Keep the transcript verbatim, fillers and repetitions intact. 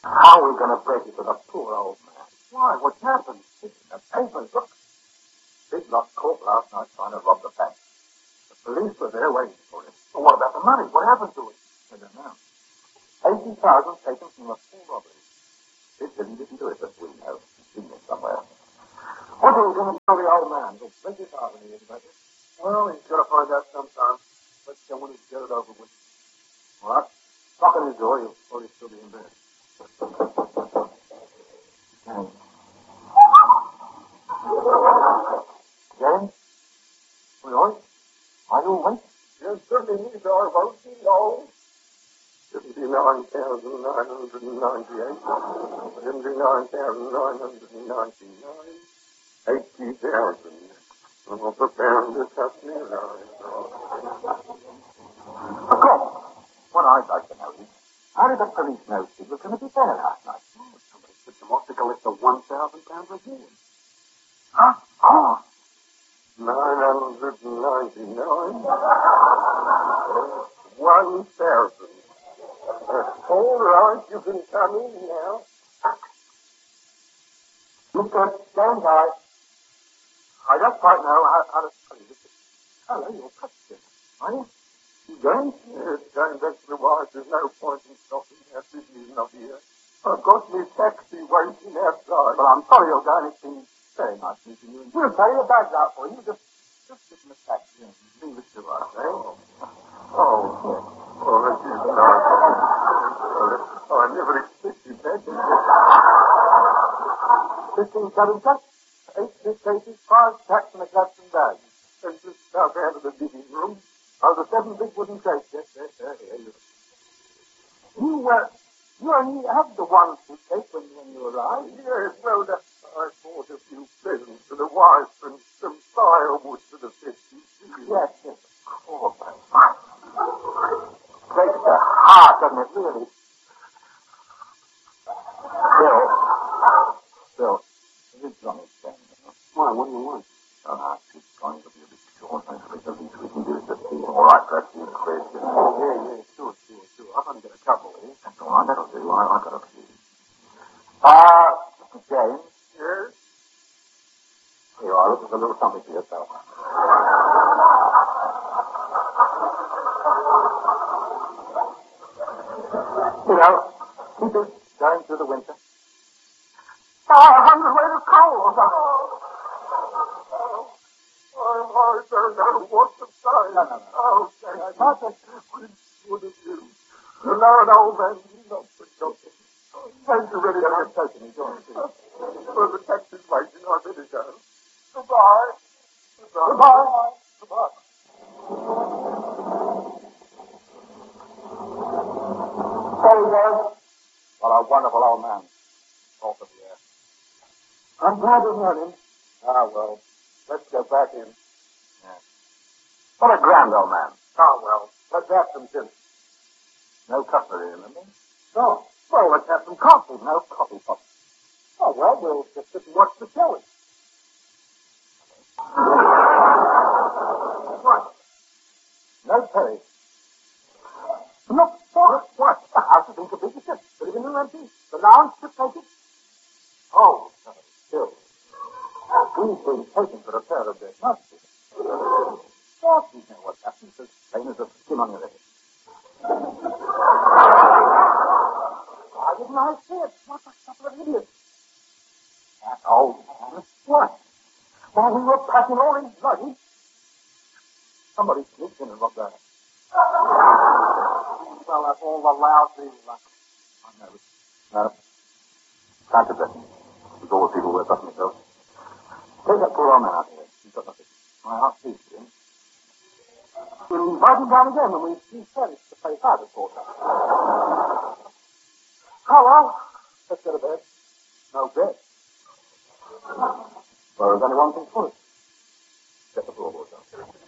How are we going to break it to the poor old man? Why? What's happened? It's in the papers. Look. Big lost caught last night trying to rob the bank. The police were there waiting for him. Well, what about the money? What happened to it? I don't know. Eighty thousand taken from the full robbery. This didn't didn't do it, but we know. He's seen it somewhere. What are we going to tell the old man? He'll break his heart when he hears about it. Well, he's got to find out sometime. Let's go when he's get it over with. All right. Knock on his door. He'll probably still be in bed. James. James? We all right? Are you awake? Yes, certainly need our vote, you know. seventy-nine thousand nine hundred ninety-eight. seventy-nine thousand nine hundred ninety-nine. eighty thousand. I'm not preparing to touch me alive. Of course. What I'd like to know is, how did the police know Sid was going to be there last night? Oh, somebody put them off to collect the one thousand pounds reward. Huh? Oh. nine hundred ninety-nine. one thousand. Uh, all right, you can come in now. Mister James, I... I don't quite know how, how to tell you this. Hello, you're touched him, are you? You going? Yes, going back to the wife. There's no point in stopping. That business is not here. I've got my taxi waiting outside. Well, I'm sorry you're going. It's been very nice meeting you. We'll carry your bags out for you. Just, just sit in the taxi and leave it to us, eh? Oh, oh, yes. Oh, that is nice. Oh, I never expected that. Fifteen seven cents, eight suitcases, five packs and a Gladstone bag. And just stuff out of the living room. Oh, the seven big wooden crates. Yes, yes, yes, yes. You, uh, you only have the one suitcase when, when you arrived. Yes, well, that, I bought a few presents for the wife and some firewood for the fifty. Yes, yes, of course. Breaks the heart, doesn't it, really? Bill. Bill, this is Johnny's thing, you know. Why, what do you want? Oh, no, it's going to be a bit short. I think the least we can do is just see him. All right, perhaps you quit. Oh, yeah, yeah, sure, sure, sure. I'm going to get a couple, eh? That's all right, that'll do. I, I got a few. Uh, Mister James. Yes? Here you are. This is a little something for yourself. You know, keep it going through the winter. Oh, a hundred weight of coal. Oh, oh, I don't know what to say. No, no, no. Oh, thank you. Not that- What is good of you? You know an old man, you not forgotten. Thank you very much. Taking me, John. Well, the taxi's waiting. I better go. Goodbye. Goodbye. Goodbye. Goodbye. There he goes. What a wonderful old man. Off of the air. I'm glad to hear him. Ah, well, let's go back in. Yeah. What a grand old man. Oh, well, let's have some dinner. No cutlery, remember? No. Well, let's have some coffee. No coffee pot. Oh, well, we'll just sit and watch the telly. What? No telly. Look, what? What? The house is incompletely shipped. Put it in the empty. The lounge should take it. Oh, no, still. We've been taken for a pair of their masters. Yes, you know what happens. As plain as a skin on your head. Why didn't I see it? What a couple of idiots. That old man. What? While we were packing all his luggage, somebody sneaked in and robbed that. Well, that's all the lousy luck. I know. No. Can't address him. With all the people we're talking about. Take that poor old man out here. He's got nothing. My heart beats for him. We'll invite him down again when we see service to play hard, of course. Oh, well, let's go to bed. No bed. Well, there's only one thing for it. Get the floorboards up.